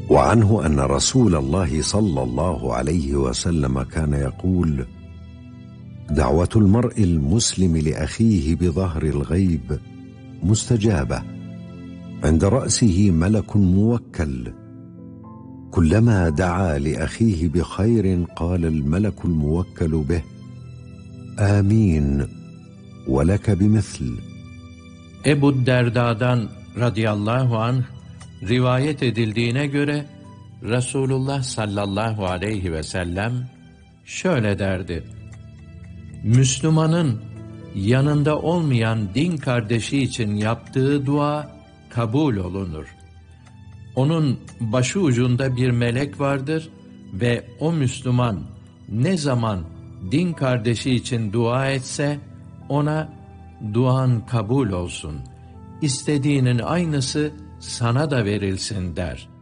وعنه أن رسول الله صلى الله عليه وسلم كان يقول: دعوة المرء المسلم لأخيه بظهر الغيب مستجابة، عند رأسه ملك موكل، كلما دعا لأخيه بخير قال الملك الموكل به: آمين ولك بمثل. Ebu Derda'dan radıyallahu anh rivayet edildiğine göre Resulullah sallallahu aleyhi ve sellem şöyle derdi: Müslümanın yanında olmayan din kardeşi için yaptığı dua kabul olunur. Onun başı ucunda bir melek vardır ve o Müslüman ne zaman din kardeşi için dua etse ona duan kabul olsun, istediğinin aynısı sana da verilsin der.